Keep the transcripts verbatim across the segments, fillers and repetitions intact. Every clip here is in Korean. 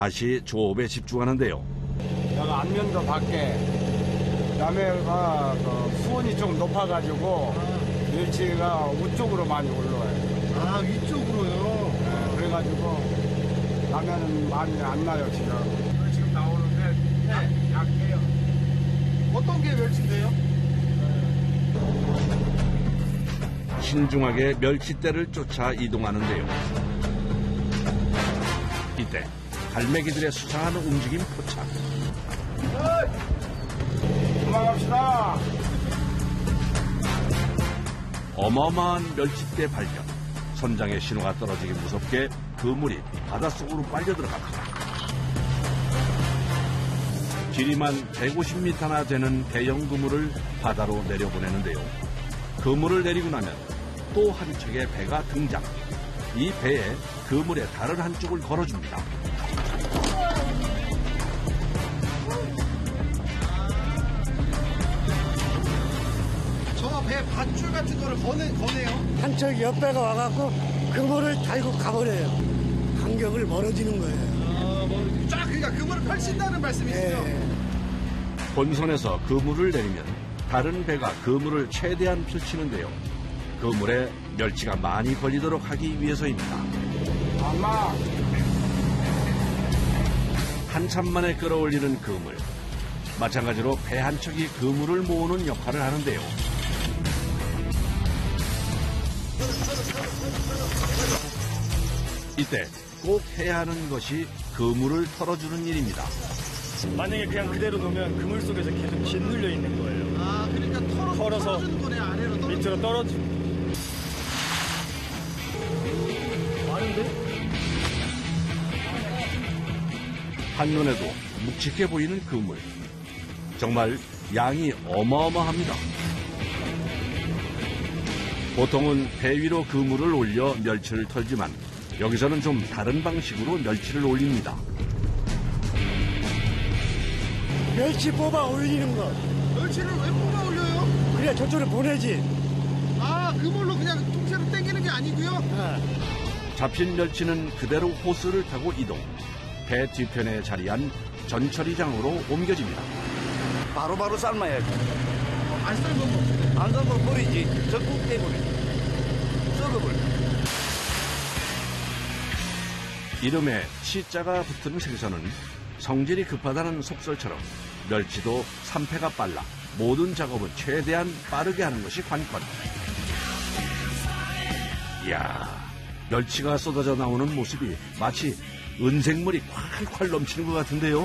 다시 조업에 집중하는데요. 여기 안면도 밖에 남해가 그 수온이 좀 높아가지고 멸치가 우쪽으로 많이 올라와요. 아, 위쪽으로요? 네, 그래가지고 라면은 많이 안 나요 지금. 지금 나오는데 네. 약해요. 어떤 게 멸치인데요? 신중하게 멸치떼를 쫓아 이동하는데요. 이때 갈매기들의 수상한 움직임 포착. 도망갑시다. 어마어마한 멸치떼 발견. 선장의 신호가 떨어지기 무섭게 그물이 바닷속으로 빨려 들어갑니다. 길이만 백오십 미터나 되는 대형 그물을 바다로 내려보내는데요. 그물을 내리고 나면 또 한 척의 배가 등장. 이 배에 그물의 다른 한쪽을 걸어줍니다. 저 배 밧줄 같은 거를 거네, 거네요? 한 척 옆배가 와갖고 그물을 달고 가버려요. 간격을 멀어지는 거예요. 아, 뭐, 쫙, 그러니까 그물을 펼친다는 말씀이시죠? 예. 본선에서 그물을 내리면 다른 배가 그물을 최대한 펼치는데요. 그물에 멸치가 많이 걸리도록 하기 위해서입니다. 엄마. 한참 만에 끌어올리는 그물. 마찬가지로 배 한 척이 그물을 모으는 역할을 하는데요. 이때 꼭 해야 하는 것이 그물을 털어주는 일입니다. 만약에 그냥 그대로 놓으면 그물 속에서 계속 짓눌려 있는 거예요. 아, 그러니까 털어, 털어서 털어주는 거네, 아래로 떨어지는 밑으로 떨어지고. 많은데? 한눈에도 묵직해 보이는 그물. 정말 양이 어마어마합니다. 보통은 배 위로 그물을 올려 멸치를 털지만 여기서는 좀 다른 방식으로 멸치를 올립니다. 멸치 뽑아 올리는 거. 멸치를 왜 뽑아 올려요? 그래 저쪽으로 보내지. 아, 그물로 그냥 통째로 당기는 게 아니고요? 어. 잡힌 멸치는 그대로 호스를 타고 이동. 배 뒤편에 자리한 전처리장으로 옮겨집니다. 바로바로 삶아야지. 안 삶은 거. 안 삶으면 버리지. 적국 때문에. 썩어버려. 이름에 치자가 붙은 생선은 성질이 급하다는 속설처럼 멸치도 삼패가 빨라 모든 작업은 최대한 빠르게 하는 것이 관건. 이야, 멸치가 쏟아져 나오는 모습이 마치 은색물이 콸콸 넘치는 것 같은데요.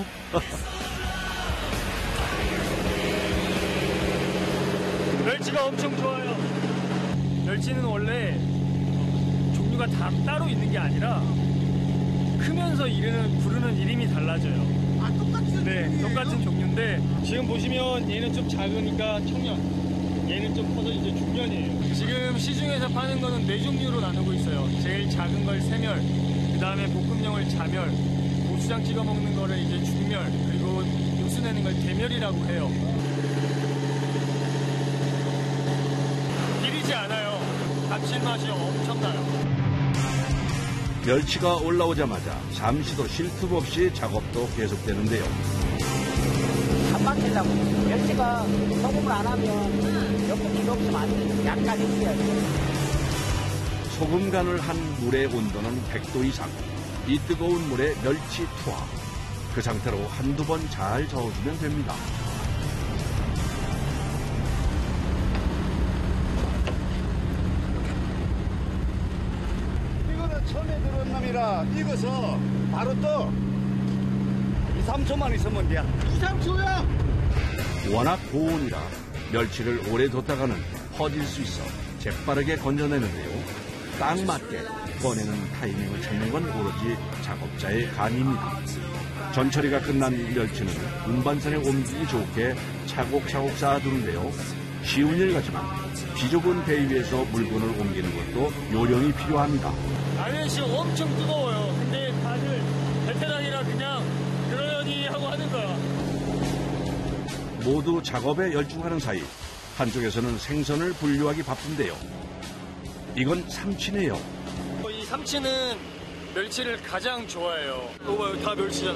멸치가 엄청 좋아요. 멸치는 원래 종류가 다 따로 있는 게 아니라 크면서 이르는 부르는 이름이 달라져요. 아, 똑같은 네, 종류예요? 똑같은 종류인데 지금 보시면 얘는 좀 작으니까 청년, 얘는 좀 커서 이제 중년이에요. 지금 시중에서 파는 거는 네 종류로 나누고 있어요. 제일 작은 걸 세멸, 그 다음에 볶음용을 자멸, 고추장 찍어 먹는 거를 이제 중멸, 그리고 육수 내는 걸 대멸이라고 해요. 비리지 않아요. 감칠맛이 엄청나요. 멸치가 올라오자마자 잠시도 쉴 틈 없이 작업도 계속되는데요. 안 막힌다고. 멸치가 소금을 안 하면 조금 이 없으면 안 돼. 약간 있어야 돼. 소금 간을 한 물의 온도는 백 도 이상. 이 뜨거운 물에 멸치 투하. 그 상태로 한두 번 잘 저어주면 됩니다. 이거는 처음에 들어온 놈이라 익어서 바로 떠. 이, 삼 초만 있으면 돼. 이, 삼 초야? 워낙 고온이라 멸치를 오래 뒀다가는 퍼질 수 있어 재빠르게 건져내는데요. 딱 맞게 꺼내는 타이밍을 찾는 건 오로지 작업자의 감입니다. 전처리가 끝난 멸치는 운반선에 옮기기 좋게 차곡차곡 쌓아두는데요. 쉬운 일 같지만 비좁은 배 위에서 물건을 옮기는 것도 요령이 필요합니다. 라면 씨 엄청 뜨거워요. 근데 다들 베테랑이라 그냥 그러려니 하고 하는 거야. 모두 작업에 열중하는 사이 한쪽에서는 생선을 분류하기 바쁜데요. 이건 삼치네요. 이 삼치는 멸치를 가장 좋아해요. 이거 봐요, 다 멸치잖아.